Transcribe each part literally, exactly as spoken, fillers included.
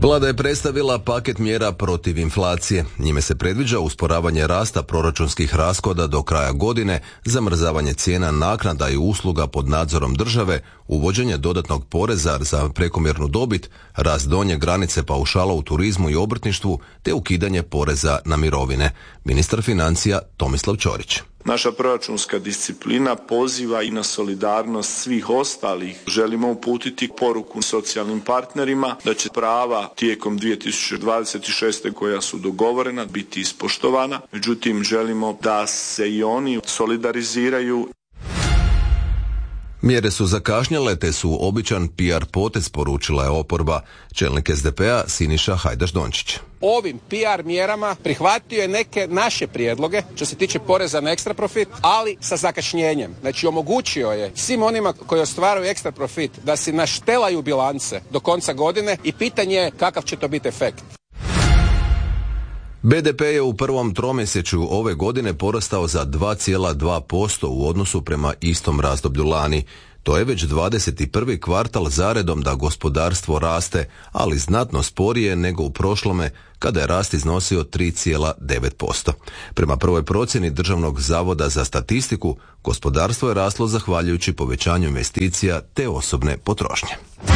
Vlada je predstavila paket mjera protiv inflacije. Njime se predviđa usporavanje rasta proračunskih rashoda do kraja godine, zamrzavanje cijena naknada i usluga pod nadzorom države, uvođenje dodatnog poreza za prekomjernu dobit, rast donje granice paušala u turizmu i obrtništvu, te ukidanje poreza na mirovine. Ministar financija Tomislav Ćorić. Naša proračunska disciplina poziva i na solidarnost svih ostalih. Želimo uputiti poruku socijalnim partnerima da će prava tijekom dvije tisuće dvadeset šeste koja su dogovorena biti ispoštovana. Međutim, želimo da se i oni solidariziraju. Mjere su zakašnjele te su običan P R potez, poručila je oporba. Čelnik S D P-a Siniša Hajdaš Dončić. Ovim P R mjerama prihvatio je neke naše prijedloge što se tiče poreza na ekstra profit, ali sa zakašnjenjem. Znači omogućio je svim onima koji ostvaruju ekstra profit da si naštelaju bilance do konca godine i pitanje je kakav će to biti efekt. B D P je u prvom tromjesečju ove godine porastao za dva zarez dva posto u odnosu prema istom razdoblju lani. To je već dvadeset prvi kvartal zaredom da gospodarstvo raste, ali znatno sporije nego u prošlome kada je rast iznosio tri zarez devet posto. Prema prvoj procjeni Državnog zavoda za statistiku, gospodarstvo je raslo zahvaljujući povećanju investicija te osobne potrošnje.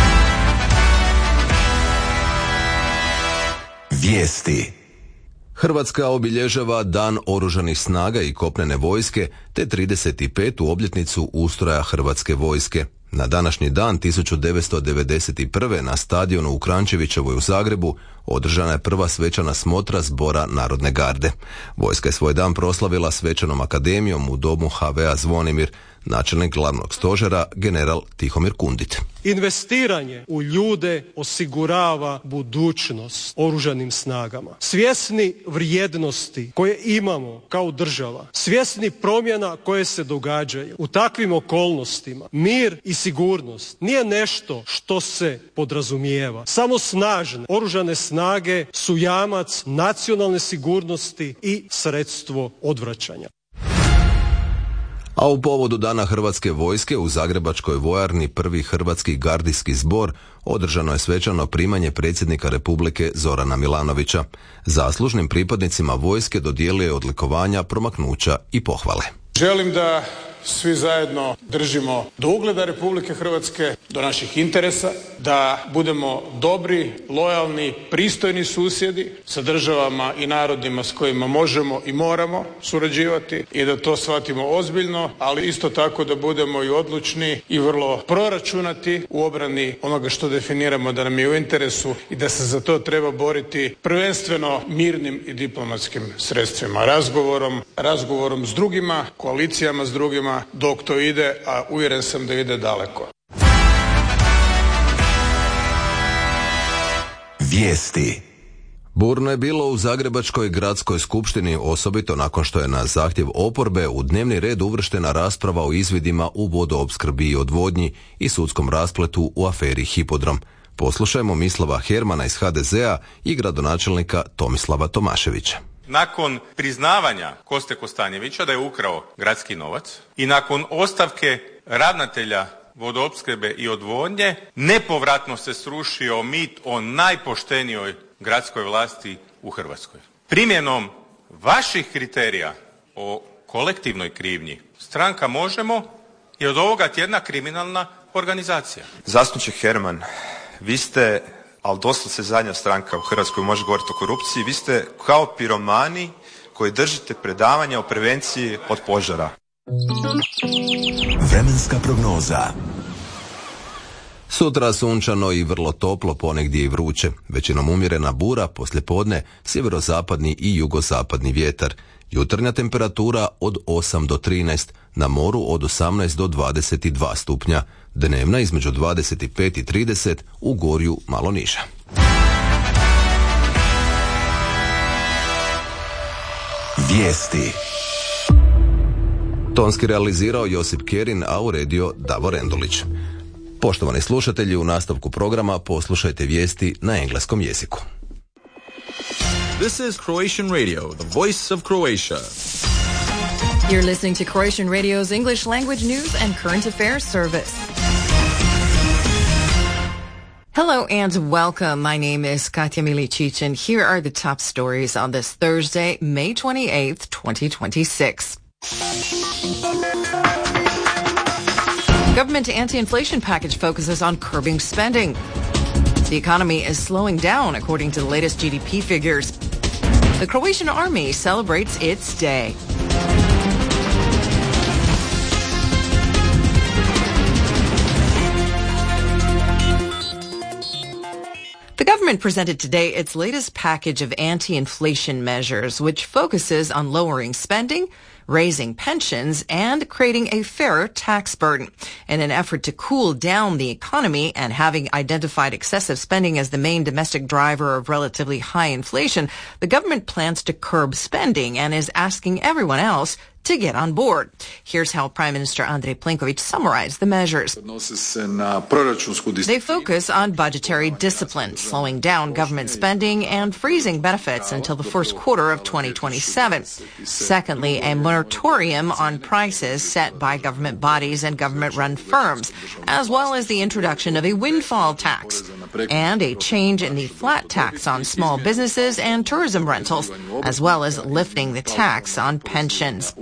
Vijesti. Hrvatska obilježava Dan oružanih snaga i kopnene vojske te trideset petu obljetnicu ustroja Hrvatske vojske. Na današnji dan tisuću devetsto devedeset prve na stadionu u Krančevićevoj u Zagrebu održana je prva svečana smotra Zbora Narodne garde. Vojska je svoj dan proslavila svečanom akademijom u domu H V A Zvonimir, načelnik glavnog stožera general Tihomir Kundit. Investiranje u ljude osigurava budućnost oružanim snagama. Svjesni vrijednosti koje imamo kao država, svjesni promjena koje se događaju u takvim okolnostima, mir i sigurnost nije nešto što se podrazumijeva. Samo snažne oružane snage su jamac nacionalne sigurnosti i sredstvo odvraćanja. A u povodu Dana Hrvatske vojske u Zagrebačkoj vojarni prvi Hrvatski gardijski zbor održano je svečano primanje predsjednika Republike Zorana Milanovića. Zaslužnim pripadnicima vojske dodijelio je odlikovanja, promaknuća i pohvale. Želim da svi zajedno držimo do ugleda Republike Hrvatske, do naših interesa, da budemo dobri, lojalni, pristojni susjedi sa državama i narodima s kojima možemo i moramo surađivati i da to shvatimo ozbiljno, ali isto tako da budemo i odlučni i vrlo proračunati u obrani onoga što definiramo da nam je u interesu i da se za to treba boriti prvenstveno mirnim i diplomatskim sredstvima, razgovorom, razgovorom s drugima, koalicijama s drugima, dok to ide, a uvjeren sam da ide daleko. Vijesti. Burno je bilo u Zagrebačkoj gradskoj skupštini, osobito nakon što je na zahtjev oporbe u dnevni red uvrštena rasprava o izvidima u vodoopskrbi i odvodnji i sudskom raspletu u aferi Hipodrom. Poslušajmo Mislava Hermana iz H D Z-a i gradonačelnika Tomislava Tomaševića. Nakon priznavanja Koste Kostanjevića da je ukrao gradski novac i nakon ostavke ravnatelja vodoopskrbe i odvodnje, nepovratno se srušio mit o najpoštenijoj gradskoj vlasti u Hrvatskoj. Primjenom vaših kriterija o kolektivnoj krivnji stranka Možemo je od ovoga tjedna kriminalna organizacija. Zastupniče Herman, vi ste, ali doslovce zadnja stranka u Hrvatskoj može govoriti o korupciji, vi ste kao piromani koji držite predavanja o prevenciji od požara. Vremenska prognoza. Sutra sunčano i vrlo toplo, ponegdje i vruće. Većinom umjerena bura, poslijepodne sjeverozapadni i jugozapadni vjetar. Jutarnja temperatura od osam do trinaest, na moru od osamnaest do dvadeset dva stupnja. Dnevna između dvadeset pet i trideset, u Gorju malo niža. Vijesti. Tonski realizirao Josip Kerin, a uredio Davor Endulić. Poštovani slušatelji, u nastavku programa poslušajte vijesti na engleskom jeziku. This is Croatian Radio, the voice of Croatia. You're listening to Croatian Radio's English language news and current affairs service. Hello and welcome. My name is Katya Milicic, and here are the top stories on this Thursday, May twenty-eighth, twenty twenty-six. Government anti-inflation package focuses on curbing spending. The economy is slowing down, according to the latest G D P figures. The Croatian army celebrates its day. The government presented today its latest package of anti-inflation measures, which focuses on lowering spending, raising pensions, and creating a fairer tax burden. In an effort to cool down the economy and having identified excessive spending as the main domestic driver of relatively high inflation, the government plans to curb spending and is asking everyone else to get on board. Here's how Prime Minister Andrej Plenković summarized the measures. They focus on budgetary discipline, slowing down government spending and freezing benefits until the first quarter of twenty twenty-seven. Secondly, a moratorium on prices set by government bodies and government-run firms, as well as the introduction of a windfall tax and a change in the flat tax on small businesses and tourism rentals, as well as lifting the tax on pensions.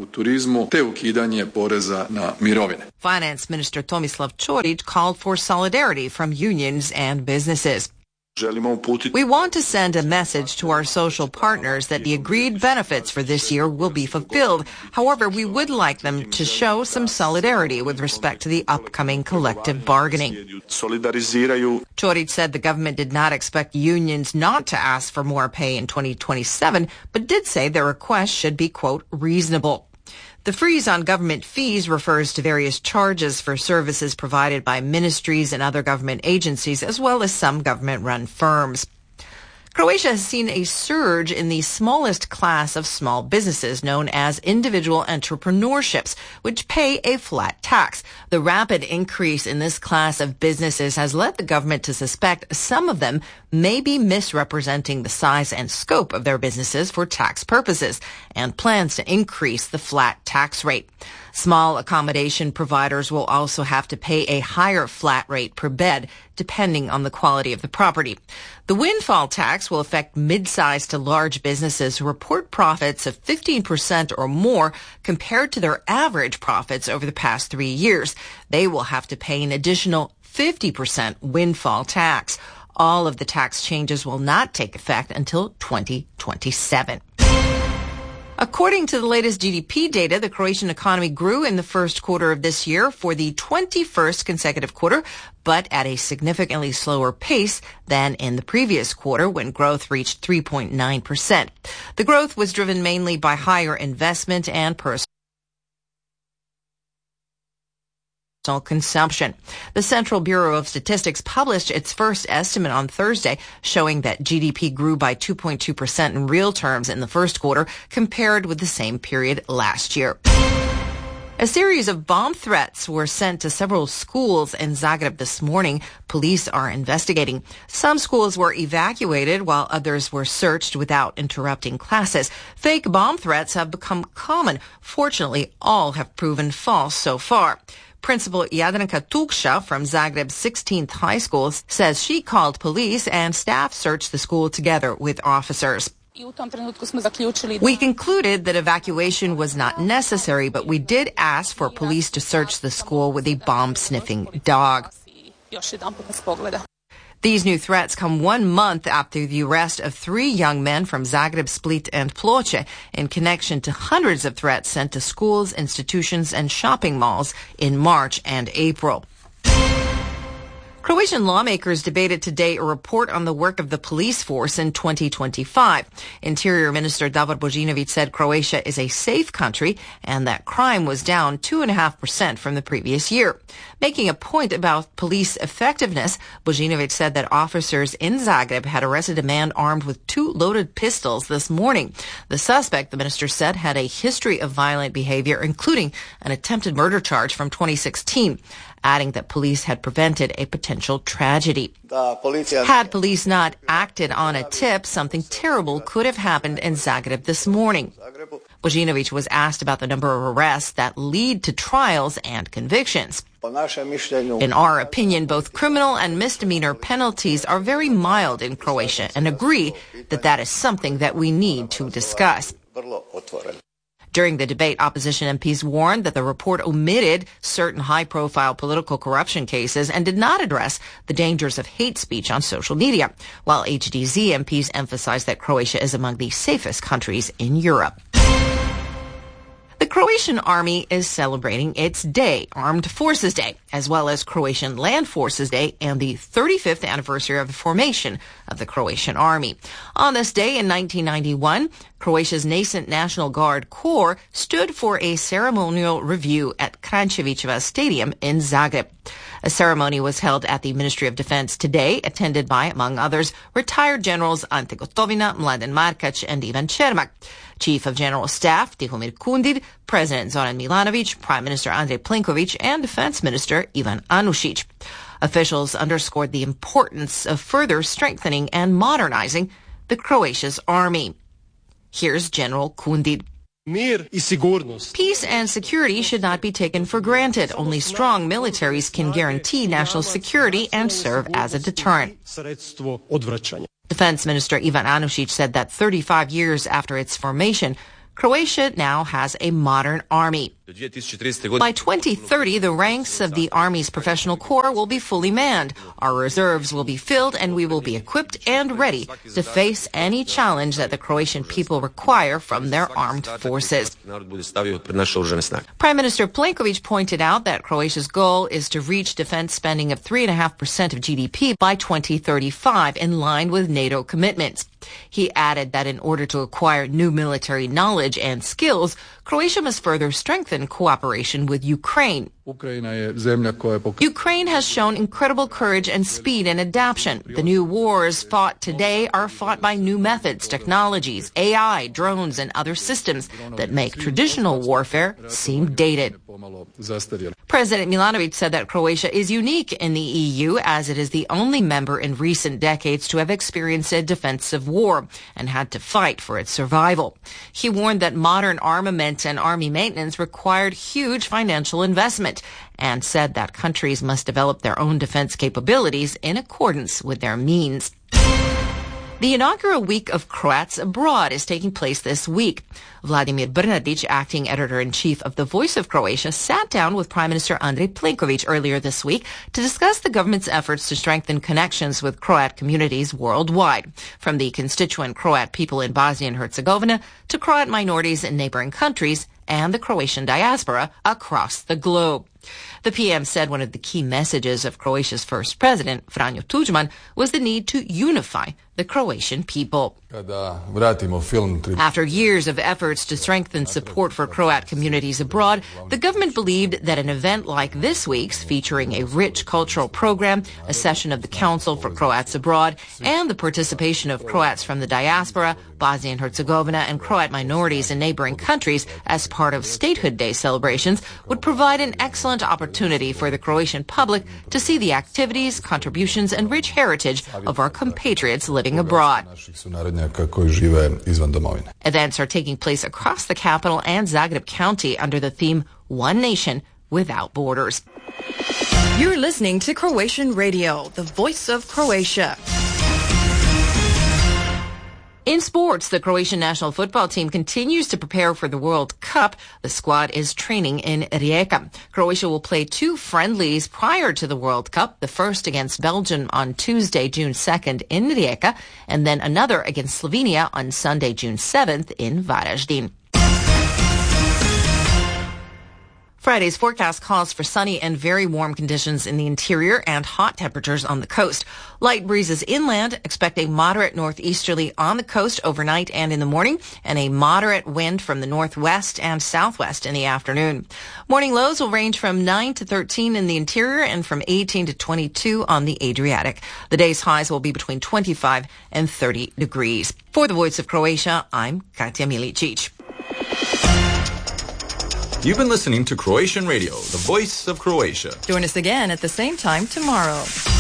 Finance Minister Tomislav Ćorić called for solidarity from unions and businesses. We want to send a message to our social partners that the agreed benefits for this year will be fulfilled. However, we would like them to show some solidarity with respect to the upcoming collective bargaining. Ćorić said the government did not expect unions not to ask for more pay in twenty twenty-seven, but did say their request should be, quote, reasonable. The freeze on government fees refers to various charges for services provided by ministries and other government agencies, as well as some government-run firms. Croatia has seen a surge in the smallest class of small businesses, known as individual entrepreneurships, which pay a flat tax. The rapid increase in this class of businesses has led the government to suspect some of them may be misrepresenting the size and scope of their businesses for tax purposes, and plans to increase the flat tax rate. Small accommodation providers will also have to pay a higher flat rate per bed, depending on the quality of the property. The windfall tax will affect mid-sized to large businesses who report profits of fifteen percent or more compared to their average profits over the past three years. They will have to pay an additional fifty percent windfall tax. All of the tax changes will not take effect until twenty twenty-seven. According to the latest G D P data, the Croatian economy grew in the first quarter of this year for the twenty-first consecutive quarter, but at a significantly slower pace than in the previous quarter when growth reached three point nine percent. The growth was driven mainly by higher investment and personal consumption. The Central Bureau of Statistics published its first estimate on Thursday, showing that G D P grew by two point two percent in real terms in the first quarter compared with the same period last year. A series of bomb threats were sent to several schools in Zagreb this morning. Police are investigating. Some schools were evacuated while others were searched without interrupting classes. Fake bomb threats have become common. Fortunately, all have proven false so far. Principal Jadranka Tukša from Zagreb's sixteenth High School says she called police and staff searched the school together with officers. We concluded that evacuation was not necessary, but we did ask for police to search the school with a bomb-sniffing dog. These new threats come one month after the arrest of three young men from Zagreb, Split, and Ploče in connection to hundreds of threats sent to schools, institutions, and shopping malls in March and April. Croatian lawmakers debated today a report on the work of the police force in twenty twenty-five. Interior Minister Davor Božinović said Croatia is a safe country and that crime was down two point five percent from the previous year. Making a point about police effectiveness, Božinović said that officers in Zagreb had arrested a man armed with two loaded pistols this morning. The suspect, the minister said, had a history of violent behavior, including an attempted murder charge from twenty sixteen. Adding that police had prevented a potential tragedy. Had police not acted on a tip, something terrible could have happened in Zagreb this morning. Božinović was asked about the number of arrests that lead to trials and convictions. In our opinion, both criminal and misdemeanor penalties are very mild in Croatia and agree that that is something that we need to discuss. During the debate, opposition M Ps warned that the report omitted certain high-profile political corruption cases and did not address the dangers of hate speech on social media, while H D Z M Ps emphasized that Croatia is among the safest countries in Europe. The Croatian Army is celebrating its day, Armed Forces Day, as well as Croatian Land Forces Day and the thirty-fifth anniversary of the formation of the Croatian Army. On this day in nineteen ninety-one, Croatia's nascent National Guard Corps stood for a ceremonial review at Kranjčevićeva Stadium in Zagreb. A ceremony was held at the Ministry of Defense today, attended by, among others, retired generals Ante Gotovina, Mladen Markac, and Ivan Čermak. Chief of General Staff Tihomir Kundid, President Zoran Milanović, Prime Minister Andrej Plenković, and Defense Minister Ivan Anušić. Officials underscored the importance of further strengthening and modernizing the Croatia's army. Here's General Kundid. Peace and security should not be taken for granted. Only strong militaries can guarantee national security and serve as a deterrent. Defense Minister Ivan Anušić said that thirty-five years after its formation, Croatia now has a modern army. By twenty thirty, the ranks of the Army's professional corps will be fully manned. Our reserves will be filled and we will be equipped and ready to face any challenge that the Croatian people require from their armed forces. Prime Minister Plenković pointed out that Croatia's goal is to reach defense spending of three point five percent of G D P by twenty thirty-five, in line with NATO commitments. He added that in order to acquire new military knowledge and skills, Croatia must further strengthen cooperation with Ukraine. Ukraine has shown incredible courage and speed in adaptation. The new wars fought today are fought by new methods, technologies, A I, drones, and other systems that make traditional warfare seem dated. President Milanović said that Croatia is unique in the E U, as it is the only member in recent decades to have experienced a defensive war and had to fight for its survival. He warned that modern armament and army maintenance required huge financial investment and said that countries must develop their own defense capabilities in accordance with their means. The inaugural week of Croats abroad is taking place this week. Vladimir Brnadić, acting editor-in-chief of The Voice of Croatia, sat down with Prime Minister Andrej Plenković earlier this week to discuss the government's efforts to strengthen connections with Croat communities worldwide, from the constituent Croat people in Bosnia and Herzegovina to Croat minorities in neighboring countries and the Croatian diaspora across the globe. The P M said one of the key messages of Croatia's first president, Franjo Tuđman, was the need to unify the Croatian people. After years of efforts to strengthen support for Croat communities abroad, the government believed that an event like this week's, featuring a rich cultural program, a session of the Council for Croats Abroad, and the participation of Croats from the diaspora, Bosnia and Herzegovina, and Croat minorities in neighboring countries as part of Statehood Day celebrations, would provide an excellent opportunity for the Croatian public to see the activities, contributions, and rich heritage of our compatriots living abroad. Events are taking place across the capital and Zagreb County under the theme One Nation Without Borders. You're listening to Croatian Radio, the voice of Croatia. In sports, the Croatian national football team continues to prepare for the World Cup. The squad is training in Rijeka. Croatia will play two friendlies prior to the World Cup, the first against Belgium on Tuesday, June second in Rijeka, and then another against Slovenia on Sunday, June seventh in Varaždin. Friday's forecast calls for sunny and very warm conditions in the interior and hot temperatures on the coast. Light breezes inland, expect a moderate northeasterly on the coast overnight and in the morning, and a moderate wind from the northwest and southwest in the afternoon. Morning lows will range from nine to thirteen in the interior and from eighteen to twenty-two on the Adriatic. The day's highs will be between twenty-five and thirty degrees. For the Voice of Croatia, I'm Katja Milicic. You've been listening to Croatian Radio, the voice of Croatia. Join us again at the same time tomorrow.